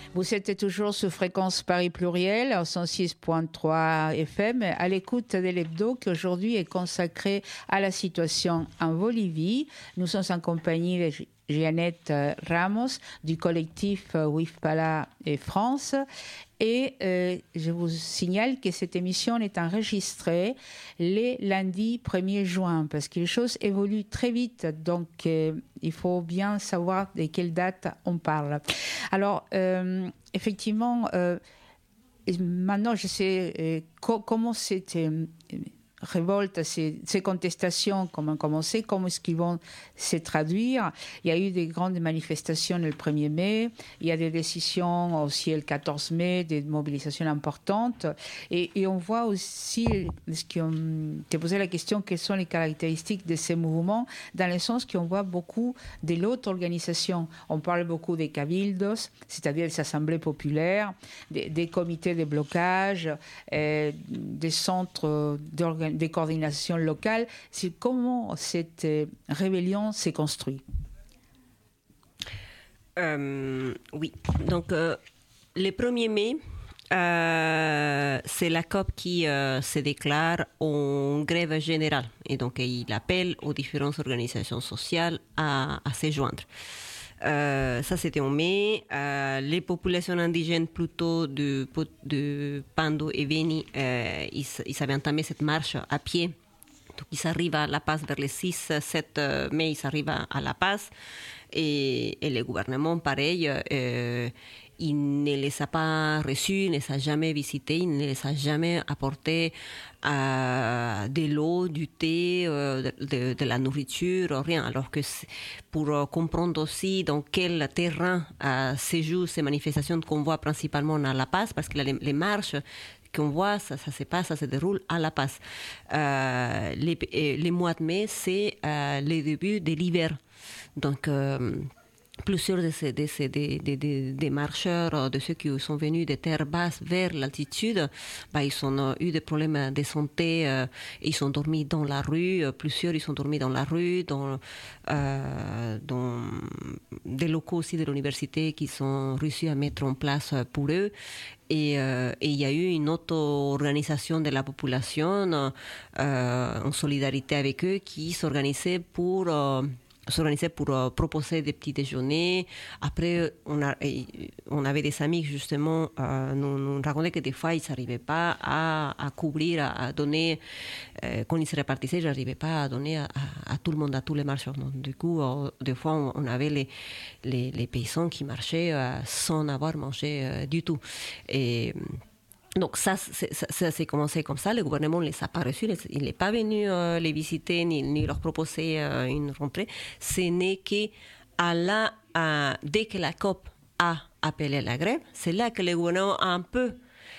Vous êtes toujours sur Fréquence Paris Pluriel, en 106.3 FM, à l'écoute de l'hebdo qui aujourd'hui est consacré à la situation en Bolivie. Nous sommes en compagnie de Jeannette Ramos du collectif WIFPALA et France. Et je vous signale que cette émission est enregistrée le lundi 1er juin parce que les choses évoluent très vite. Donc, il faut bien savoir de quelle date on parle. Alors, effectivement, maintenant, je sais comment cette révolte, ces contestations, comment commencer, comment est-ce qu'ils vont se traduire. Il y a eu des grandes manifestations le 1er mai, il y a des décisions aussi le 14 mai, des mobilisations importantes, et on voit aussi, ce qu'on t'a posé la question, quelles sont les caractéristiques de ces mouvements, dans le sens qu'on voit beaucoup de l'autre organisation. On parle beaucoup des cabildos, c'est-à-dire des assemblées populaires, des comités de blocage, des centres des coordinations locales. C'est comment cette rébellion s'est construite. Oui, donc le 1er mai, c'est la COP qui se déclare en grève générale et donc il appelle aux différentes organisations sociales à se joindre. Ça c'était en mai. Les populations indigènes plutôt de Pando et Beni, ils avaient entamé cette marche à pied. Donc ils arrivent à La Paz vers le 6-7 mai, ils arrivent à La Paz et le gouvernement pareil, il ne les a pas reçus, il ne les a jamais visités, il ne les a jamais apporté de l'eau, du thé, de la nourriture, rien. Alors que pour comprendre aussi dans quel terrain se jouent ces manifestations qu'on voit principalement à La Paz, parce que les marches qu'on voit, ça se déroule à La Paz. Les mois de mai, c'est le début de l'hiver. Donc, plusieurs des marcheurs, de ceux qui sont venus des terres basses vers l'altitude, ils ont eu des problèmes de santé, ils sont dormis dans la rue, plusieurs ils sont dormis dans la rue, dans des locaux aussi de l'université qui sont réussi à mettre en place pour eux. Et il y a eu une autre organisation de la population en solidarité avec eux qui s'organisait pour proposer des petits déjeuners. Après, on avait des amis justement nous racontaient que des fois ils n'arrivaient pas à couvrir, à donner, quand ils se répartissaient, ils n'arrivaient pas à donner à tout le monde, à tous les marcheurs. Donc, du coup, des fois, on avait les paysans qui marchaient sans avoir mangé du tout. Et donc ça s'est commencé comme ça. Le gouvernement ne les a pas reçus, il n'est pas venu les visiter ni leur proposer une rentrée. Ce n'est que dès que la COP a appelé la grève, c'est là que le gouvernement a un peu,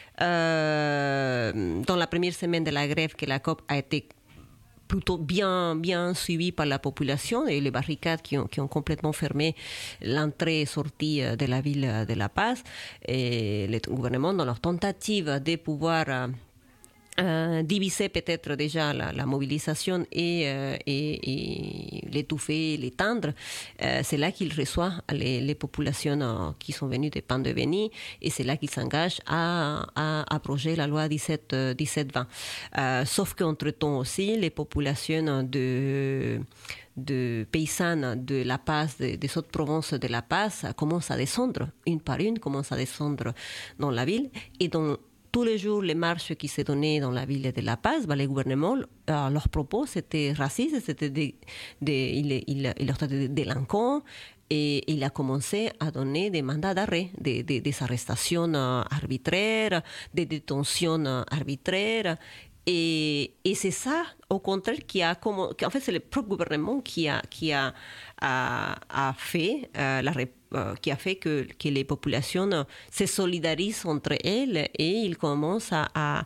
dans la première semaine de la grève, que la COP a été plutôt bien suivi par la population et les barricades qui ont complètement fermé l'entrée et sortie de la ville de La Paz. Et le gouvernement, dans leur tentative de pouvoir diviser peut-être déjà la mobilisation et l'étouffer, l'éteindre, c'est là qu'il reçoit les populations qui sont venues de Pando et Beni et c'est là qu'il s'engage à abroger la loi 1720. Sauf qu'entre-temps aussi, les populations de paysannes de La Paz, des autres provinces de La Paz, commencent à descendre, une par une, commencent à descendre dans la ville et dans tous les jours, les marches qui se donnaient dans la ville de La Paz, les gouvernements, leurs propos, c'était raciste, c'était il leur traitait de délinquants, et il a commencé à donner des mandats d'arrêt, des arrestations arbitraires, des détentions arbitraires. Et c'est ça, au contraire, en fait, c'est le propre gouvernement qui a fait qui a fait que les populations se solidarisent entre elles et ils commencent à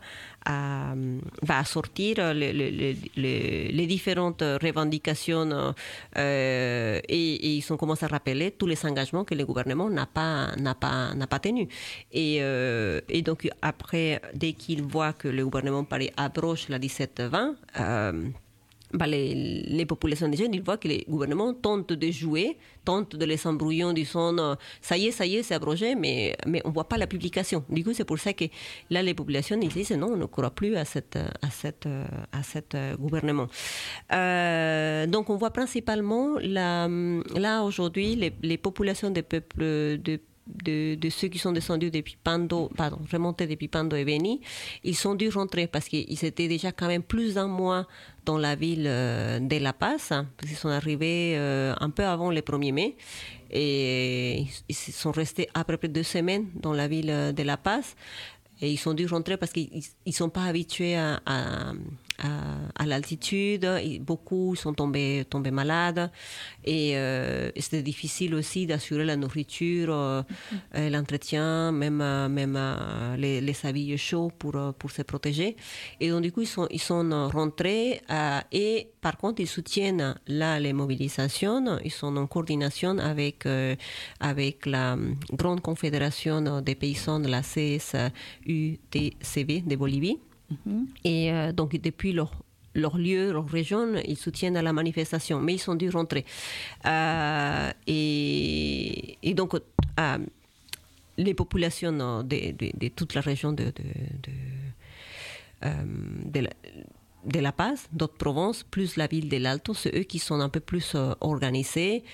sortir les différentes revendications et ils ont commencé à rappeler tous les engagements que le gouvernement n'a pas tenus. Et donc après, dès qu'ils voient que le gouvernement abroge la 1720, les populations indigènes, ils voient que les gouvernements tentent de jouer, tentent de les embrouiller en disant ça y est, c'est abrogé, mais on ne voit pas la publication. Du coup, c'est pour ça que là, les populations ils disent non, on ne croit plus à cet gouvernement. Donc, on voit principalement là aujourd'hui les populations des peuples de ceux qui sont descendus depuis remontés depuis Pando et Beni, ils sont dû rentrer parce qu'ils étaient déjà quand même plus d'un mois dans la ville de La Paz, parce qu'ils sont arrivés un peu avant le 1er mai et ils sont restés à peu près 2 semaines dans la ville de La Paz et ils sont dû rentrer parce qu'ils ne sont pas habitués à l'altitude, beaucoup sont tombés malades et c'était difficile aussi d'assurer la nourriture, l'entretien, même les habits chauds pour se protéger. Et donc du coup ils sont rentrés et par contre ils soutiennent là les mobilisations, ils sont en coordination avec la grande confédération des paysans de la CSUTCB de Bolivie. Et donc depuis leur lieu, leur région, ils soutiennent la manifestation, mais ils sont dû rentrer. Et donc les populations de toute la région de La Paz, d'autres provinces, plus la ville de l'Alto, c'est eux qui sont un peu plus organisés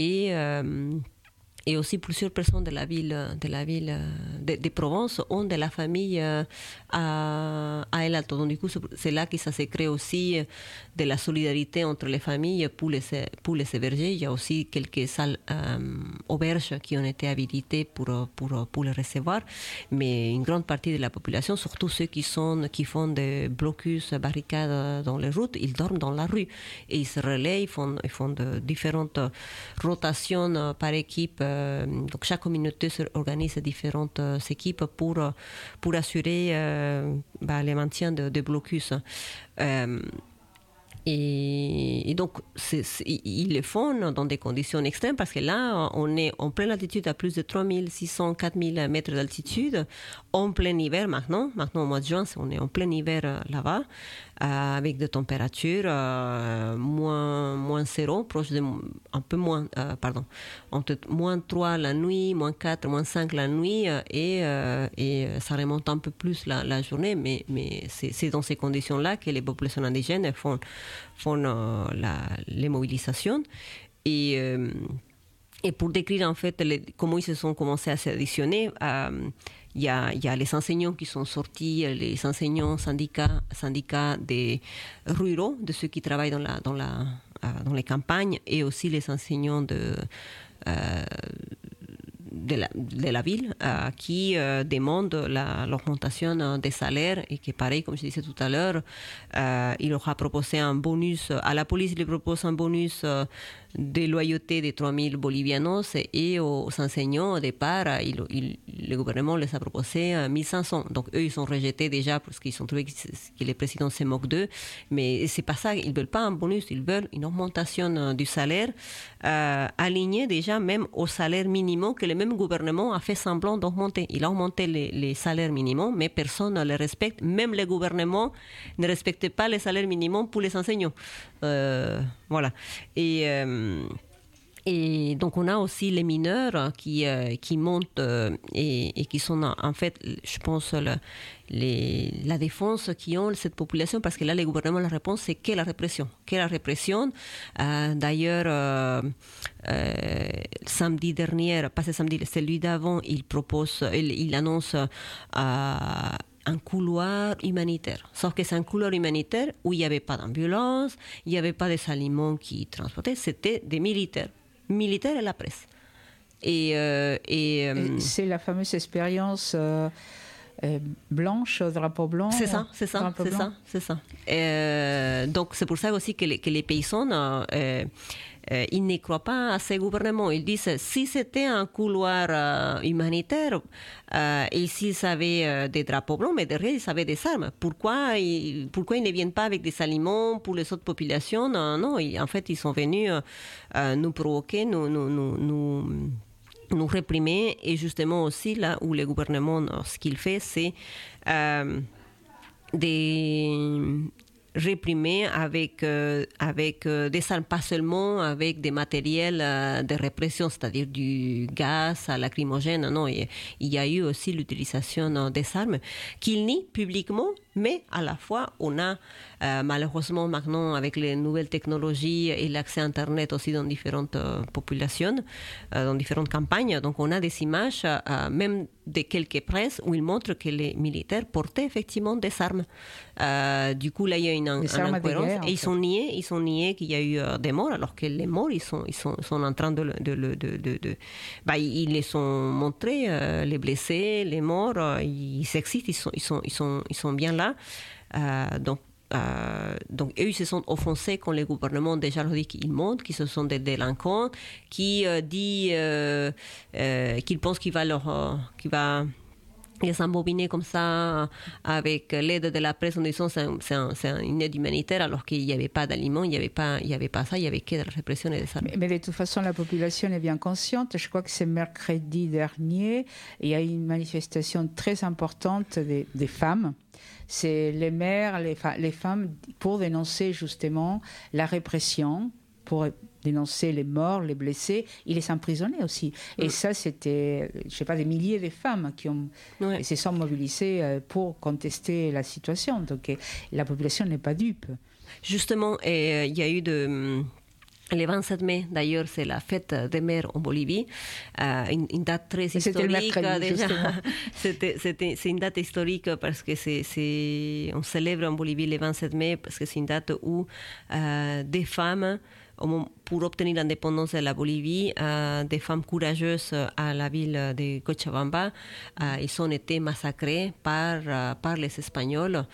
et aussi plusieurs personnes de la ville des provinces ont de la famille à El Alto. Donc du coup, c'est là que ça se crée aussi de la solidarité entre les familles pour les héberger. Il y a aussi quelques salles auberges qui ont été habilitées pour les recevoir. Mais une grande partie de la population, surtout ceux qui font des blocus, barricades dans les routes, ils dorment dans la rue. Et ils se relaient, ils font de différentes rotations par équipe. Donc chaque communauté organise différentes équipes pour assurer le maintien de blocus. Et donc, ils le font dans des conditions extrêmes parce que là, on est en pleine altitude à plus de 3600, 4000 mètres d'altitude, en plein hiver maintenant au mois de juin, on est en plein hiver là-bas, avec des températures moins 0, proche de un peu moins, entre moins 3 la nuit, moins 4, moins 5 la nuit, et ça remonte un peu plus la journée, mais c'est dans ces conditions-là que les populations indigènes font les mobilisations. Et pour décrire en fait comment ils se sont commencés à s'additionner, il y a les enseignants qui sont sortis, les enseignants syndicats des ruraux, de ceux qui travaillent dans les campagnes, et aussi les enseignants de la ville qui demandent l'augmentation des salaires et que pareil, comme je disais tout à l'heure, il leur a proposé un bonus, à la police il propose un bonus de loyauté de 3000 bolivianos et aux enseignants au départ le gouvernement les a proposé 1500, donc eux ils sont rejetés déjà parce qu'ils ont trouvé que le président se moque d'eux, mais c'est pas ça, ils veulent pas un bonus, ils veulent une augmentation du salaire alignée déjà même au salaire minimum que le même gouvernement a fait semblant d'augmenter. Il a augmenté les salaires minimums, mais personne ne les respecte, même le gouvernement ne respecte pas les salaires minimums pour les enseignants. Voilà. Et donc on a aussi les mineurs qui montent et qui sont en fait, je pense, la défense qui ont cette population, parce que là le gouvernement, la réponse c'est que la répression. D'ailleurs samedi dernier, pas ce samedi, celui d'avant, il annonce un couloir humanitaire. Sauf que c'est un couloir humanitaire où il n'y avait pas d'ambulance, il n'y avait pas des aliments qui transportaient, c'était des militaires et la presse. Et c'est la fameuse expérience blanche, drapeau blanc. C'est ça. Donc c'est pour ça aussi que les paysans ils ne croient pas à ces gouvernements. Ils disent si c'était un couloir humanitaire et s'ils avaient des drapeaux blancs, mais derrière ils avaient des armes. Pourquoi ils ne viennent pas avec des aliments pour les autres populations? Non, en fait ils sont venus nous provoquer, nous réprimer, et justement aussi là où le gouvernement, ce qu'il fait, c'est réprimé avec des armes, pas seulement avec des matériels de répression, c'est-à-dire du gaz lacrymogène. Non, il y a eu aussi l'utilisation des armes qu'il nie publiquement, mais à la fois, on a malheureusement maintenant avec les nouvelles technologies et l'accès à Internet aussi dans différentes populations, dans différentes campagnes, donc on a des images, même de quelques presses, où ils montrent que les militaires portaient effectivement des armes. Du coup, là, il y a une incohérence. Guerre, et ils sont niés qu'il y a eu des morts, alors que les morts, ils sont en train ils les sont montrés, les blessés, les morts, ils existent, ils sont bien là. Donc eux, ils se sont offensés quand le gouvernement déjà leur dit qu'ils montent, qu'ils sont des délinquants, qui dit qu'il pense qu'il va les embobiner comme ça avec l'aide de la presse en disant c'est une aide humanitaire alors qu'il n'y avait pas d'aliments, il n'y avait pas ça, il y avait que de la répression et des armes. Mais de toute façon, la population est bien consciente. Je crois que c'est mercredi dernier, il y a eu une manifestation très importante des femmes. C'est les mères, les femmes, pour dénoncer justement la répression, pour dénoncer les morts, les blessés, et les emprisonnés aussi. Et ça, c'était, je ne sais pas, des milliers de femmes qui se sont mobilisées pour contester la situation. Donc la population n'est pas dupe. Justement, il y a eu le 27 mai, d'ailleurs, c'est la fête des mères en Bolivie, une date très historique. C'est une date historique parce que on célèbre en Bolivie le 27 mai parce que c'est une date où des femmes, pour obtenir l'indépendance de la Bolivie, des femmes courageuses à la ville de Cochabamba, ils ont été massacrés par les Espagnols.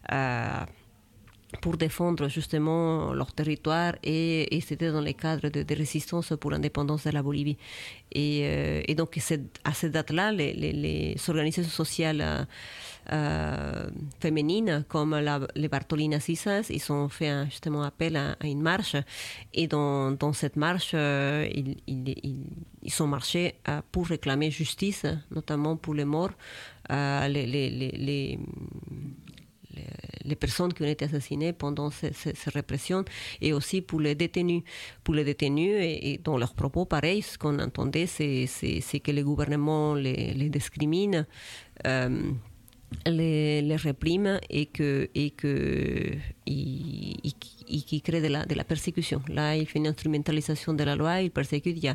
Pour défendre justement leur territoire et c'était dans le cadre de résistance pour l'indépendance de la Bolivie. Et donc à cette date-là, les organisations sociales féminines comme les Bartolinas Isas, ils ont fait justement appel à une marche et dans cette marche, ils ont marché pour réclamer justice, notamment pour les morts, les personnes qui ont été assassinées pendant ces répressions et aussi pour les détenus. Pour les détenus et dans leurs propos, pareil, ce qu'on entendait, c'est que le gouvernement les discrimine, les réprime et qui crée de la persécution. Là, il fait une instrumentalisation de la loi, il persécute.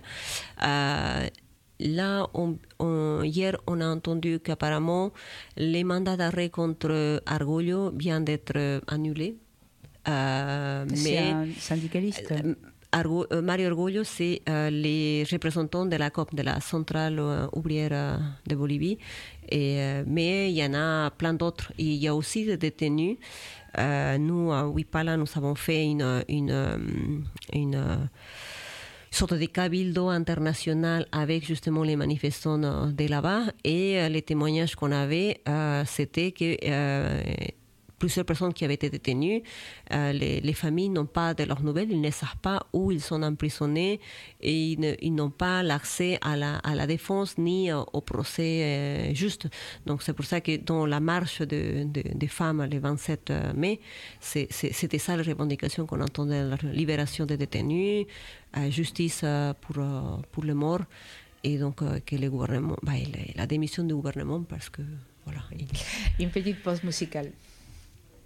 Là, hier, on a entendu qu'apparemment, les mandats d'arrêt contre Argollo viennent d'être annulés. C'est un syndicaliste. Mario Argollo, c'est les représentants de la COP, de la Centrale ouvrière de Bolivie. Mais il y en a plein d'autres. Il y a aussi des détenus. Nous, à Huipala, nous avons fait une sorte de cabildo international avec justement les manifestants de là-bas et les témoignages qu'on avait, c'était que plusieurs personnes qui avaient été détenues, les familles n'ont pas de leurs nouvelles, ils ne savent pas où ils sont emprisonnés et ils n'ont pas l'accès à la défense ni au procès juste. Donc c'est pour ça que dans la marche des femmes le 27 mai, c'était ça la revendication qu'on entendait, la libération des détenus, justice pour les morts et donc que le gouvernement, la démission du gouvernement parce que voilà. Une petite pause musicale.